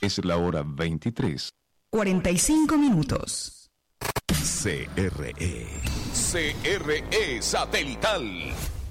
Es la hora 23. 45 minutos. CRE Satelital.